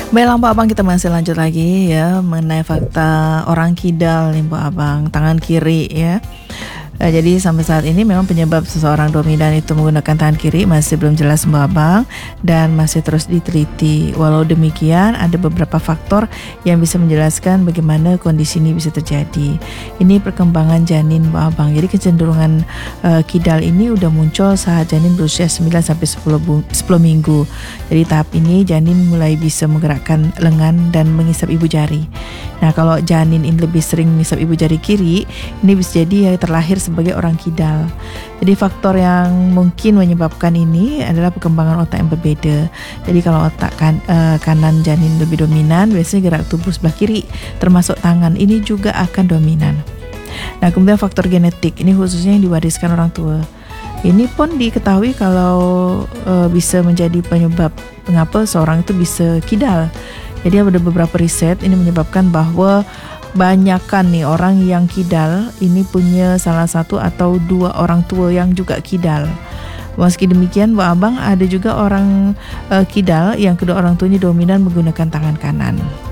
Baiklah Mbak Abang, kita masih lanjut lagi ya mengenai fakta orang kidal nih Mbak Abang, tangan kiri ya. Jadi sampai saat ini memang penyebab seseorang dominan itu menggunakan tangan kiri masih belum jelas Mbak Abang, dan masih terus diteliti. Walau demikian ada beberapa faktor yang bisa menjelaskan bagaimana kondisi ini bisa terjadi. Ini perkembangan janin Mbak Abang. Jadi kecenderungan kidal ini udah muncul saat janin berusia 9 sampai 10 minggu. Jadi tahap ini janin mulai bisa menggerakkan lengan dan mengisap ibu jari. Nah, kalau janin ini lebih sering mengisap ibu jari kiri, ini bisa jadi ya terlahir sebagai orang kidal. Jadi faktor yang mungkin menyebabkan ini adalah perkembangan otak yang berbeda. Jadi kalau otak kanan janin lebih dominan, biasanya gerak tubuh sebelah kiri termasuk tangan ini juga akan dominan. Nah, kemudian faktor genetik ini khususnya yang diwariskan orang tua. Ini pun diketahui kalau bisa menjadi penyebab mengapa seorang itu bisa kidal. Jadi ada beberapa riset ini menyebabkan bahwa banyakkan nih orang yang kidal ini punya salah satu atau dua orang tua yang juga kidal. Meski demikian Mbak Abang, ada juga orang kidal yang kedua orang tuanya dominan menggunakan tangan kanan.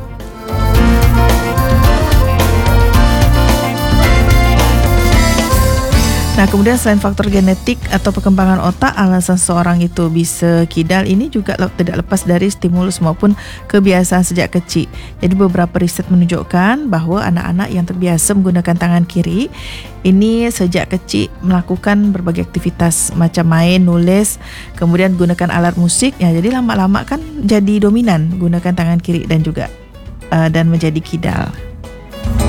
Nah, kemudian selain faktor genetik atau perkembangan otak, alasan seseorang itu bisa kidal ini juga tidak lepas dari stimulus maupun kebiasaan sejak kecil. Jadi beberapa riset menunjukkan bahwa anak-anak yang terbiasa menggunakan tangan kiri ini sejak kecil melakukan berbagai aktivitas macam main, nulis, kemudian gunakan alat musik. Ya, jadi lama-lama kan jadi dominan menggunakan tangan kiri dan juga dan menjadi kidal.